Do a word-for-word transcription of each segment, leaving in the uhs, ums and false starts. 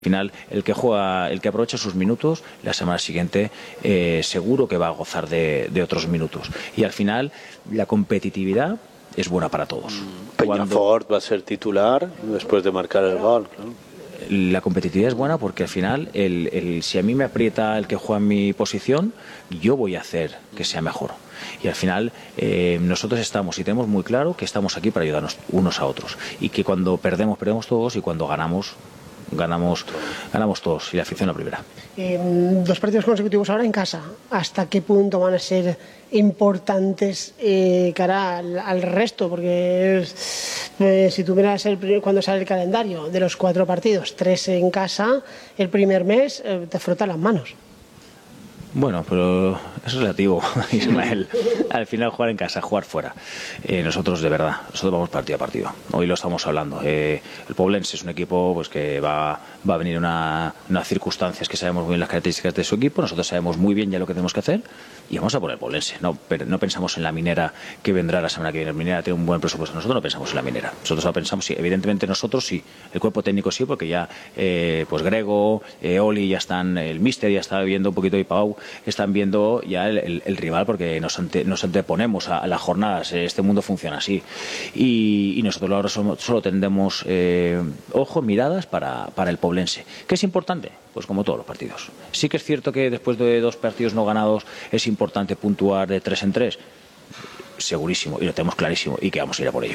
Al final, el que juega, el que aprovecha sus minutos, la semana siguiente eh, seguro que va a gozar de, de otros minutos. Y al final, la competitividad es buena para todos. Peñafort Cuando... va a ser titular después de marcar el gol, ¿no? La competitividad es buena porque al final, el, el, si a mí me aprieta el que juega en mi posición, yo voy a hacer que sea mejor. Y al final eh, nosotros estamos y tenemos muy claro que estamos aquí para ayudarnos unos a otros. Y que cuando perdemos, perdemos todos y cuando ganamos, ganamos, ganamos todos. Y la afición la primera. Eh, dos partidos consecutivos ahora en casa. ¿Hasta qué punto van a ser importantes eh, cara al, al resto? Porque eh, si tú miras el, cuando sale el calendario de los cuatro partidos, tres en casa, el primer mes eh, te frotan las manos. Bueno, pero es relativo, Ismael. Al final jugar en casa, jugar fuera. Eh, nosotros de verdad, nosotros vamos partido a partido. Hoy lo estamos hablando. Eh, el Poblense es un equipo pues que va, va a venir una, unas circunstancias que sabemos muy bien las características de su equipo. Nosotros sabemos muy bien ya lo que tenemos que hacer y vamos a por el Poblense. No, pero no pensamos en la Minera que vendrá la semana que viene. La Minera tiene un buen presupuesto. Nosotros no pensamos en la Minera. Nosotros no pensamos, sí, evidentemente nosotros sí. El cuerpo técnico sí, porque ya eh, pues Grego, eh, Oli ya están, el Míster ya está viendo un poquito y Pau están viendo ya el, el, el rival porque nos, ante, nos anteponemos a, a las jornadas. Este mundo funciona así y, y nosotros ahora solo, solo tendremos eh, ojo, miradas para, para el Poblense. ¿Qué es importante? Pues como todos los partidos. Sí que es cierto que después de dos partidos no ganados es importante puntuar de tres en tres, segurísimo, y lo tenemos clarísimo y que vamos a ir a por ello.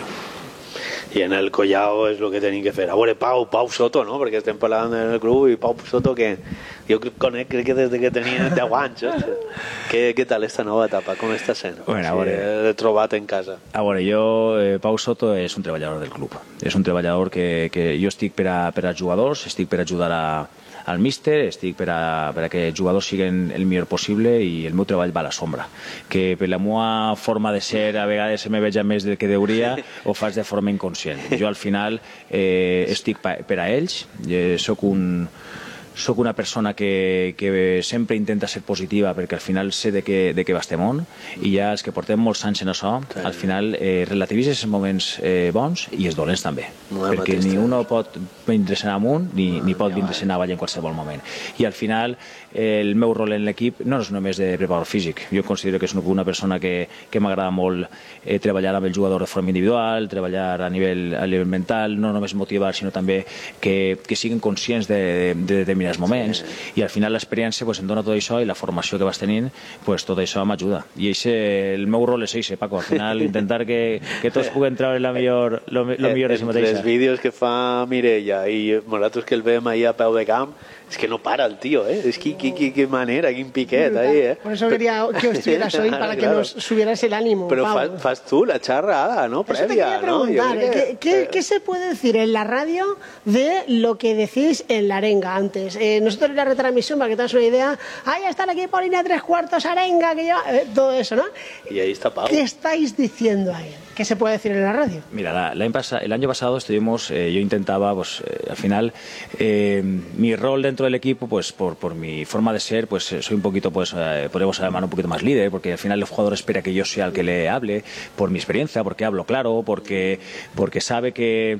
I en el Collao és el que tenim que fer. A veure, Pau, Pau Soto, no? Perquè estem parlant del club i Pau Soto, que jo conec, crec que des que tenia deu anys. Eh? Què, què tal esta nova etapa? Com està sent? Bueno, a veure, si l'he trobat en casa. A veure, jo, eh, Pau Soto és un treballador del club. És un treballador que, que jo estic per a, per als jugadors, estic per ajudar a al míster, estic per a, per a que els jugadors siguin el millor possible i el meu treball va a la sombra. Que per la meva forma de ser a vegades se me veja més del que deuria o fas de forma inconscient. Jo al final eh, estic per a ells, eh, soc un soc una persona que, que sempre intenta ser positiva perquè al final sé de què, de què va este món i ja els que portem molts anys en això al final eh, relativitzes els moments eh, bons i els dolents també perquè ni un pot vindre-se'n amunt ni, ni pot vindre-se'n avall en qualsevol moment i al final eh, el meu rol en l'equip no és només de preparador físic, jo considero que és una persona que, que m'agrada molt eh, treballar amb el jugador de forma individual, treballar a nivell, a nivell mental, no només motivar sinó també que, que siguin conscients de, de, de els moments sí. I al final l'experiència pues, em dona tot això i la formació que vas tenint pues, tot això m'ajuda i eixe, el meu rol és eixe, Paco, al final intentar que, que tots puguem treure la millor, lo, lo millor de si mateixa. Els vídeos que fa Mireia i nosaltres que el veiem ahí a peu de camp es que no para el tío, ¿eh? Es que qué manera, qué piquet ahí, ¿eh? Por eso quería que estuvieras hoy para que claro. Nos subieras el ánimo. Pero faz, faz tú la charrada, ¿no? Previa, eso te quería preguntar, ¿no? ¿qué, que, ¿qué, eh... ¿qué se puede decir en la radio de lo que decís en la arenga antes? Eh, nosotros en la retransmisión, para que te hagas una idea, ahí está el equipo línea tres cuartos, arenga, que lleva, eh, todo eso, ¿no? Y ahí está Pau. ¿Qué estáis diciendo ahí? ¿Qué se puede decir en la radio? Mira, la, la, el año pasado estuvimos, eh, yo intentaba, pues eh, al final, eh, mi rol dentro del equipo, pues por, por mi forma de ser, pues soy un poquito, pues eh, podemos llamar un poquito más líder, porque al final el jugador espera que yo sea el que le hable, por mi experiencia, porque hablo claro, porque, porque sabe que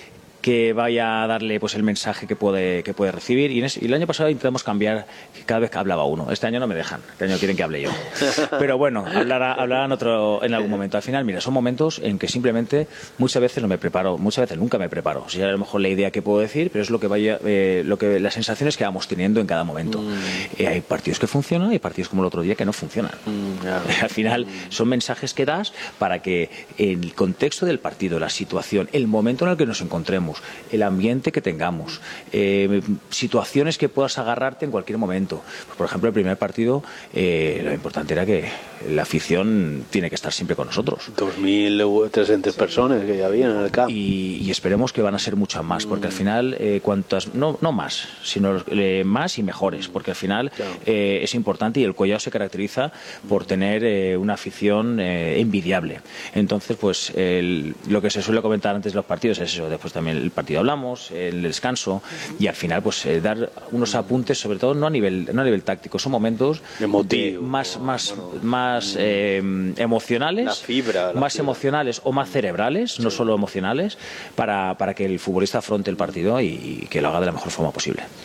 que vaya a darle pues el mensaje que puede, que puede recibir y, en ese, y el año pasado intentamos cambiar cada vez que hablaba uno. Este año no me dejan, este año quieren que hable yo. Pero bueno, hablará, hablarán otro en algún momento. Al final, mira, son momentos en que simplemente muchas veces no me preparo, muchas veces nunca me preparo. O sea, a lo mejor la idea que puedo decir, pero es lo que vaya, eh, lo que las sensaciones que vamos teniendo en cada momento. Mm. Eh, hay partidos que funcionan y partidos como el otro día que no funcionan. Mm, yeah. Al final son mensajes que das para que el contexto del partido, la situación, el momento en el que nos encontremos, el ambiente que tengamos, eh, situaciones que puedas agarrarte en cualquier momento. Pues, por ejemplo, el primer partido, eh, lo importante era que la afición tiene que estar siempre con nosotros. dos mil trescientas personas que ya había en el campo. Y, y esperemos que van a ser muchas más, porque al final, eh, cuantas, no, no más, sino eh, más y mejores, porque al final eh, es importante y el Collao se caracteriza por tener eh, una afición eh, envidiable. Entonces, pues el, lo que se suele comentar antes de los partidos es eso, después también el partido hablamos, el descanso, y al final pues eh, dar unos apuntes, sobre todo no a nivel no a nivel táctico, son momentos emotivos, de más más bueno, más eh, emocionales, la fibra, la más fibra. emocionales o más cerebrales, sí. no solo emocionales, para, para que el futbolista afronte el partido y, y que lo haga de la mejor forma posible.